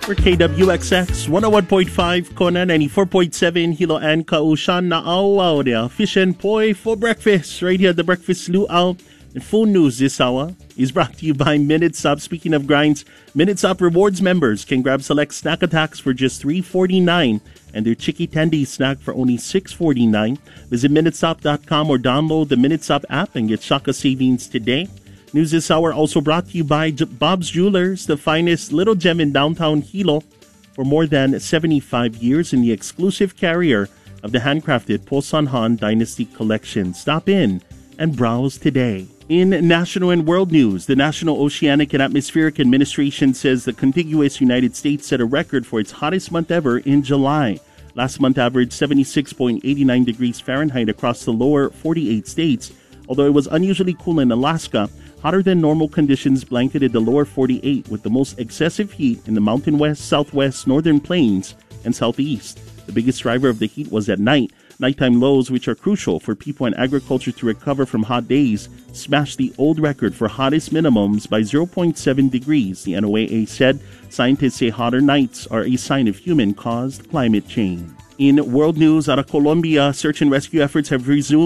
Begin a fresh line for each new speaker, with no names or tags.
For KWXX 101.5 Kona 94.7 Hilo and Kaushan na awaw dia fish and poi for breakfast right here at the Breakfast Luau. And full news this hour is brought to you by Minutes Up. Speaking of grinds, Minutes Up Rewards members can grab select snack attacks for just $3.49 and their Chicky Tendy snack for only $6.49. Visit minutesop.com or download the Minutes Up app and get Shaka savings today. News this hour also brought to you by Bob's Jewelers, the finest little gem in downtown Hilo for more than 75 years and the exclusive carrier of the handcrafted Posanhan Dynasty collection. Stop in and browse today. In national and world news, the National Oceanic and Atmospheric Administration says the contiguous United States set a record for its hottest month ever in July. Last month averaged 76.89 degrees Fahrenheit across the lower 48 states. Although it was unusually cool in Alaska, hotter than normal conditions blanketed the lower 48 with the most excessive heat in the Mountain West, Southwest, Northern Plains, and Southeast. The biggest driver of the heat was at night. Nighttime lows, which are crucial for people and agriculture to recover from hot days, smashed the old record for hottest minimums by 0.7 degrees. The NOAA said scientists say hotter nights are a sign of human-caused climate change. In world news, out of Colombia, search and rescue efforts have resumed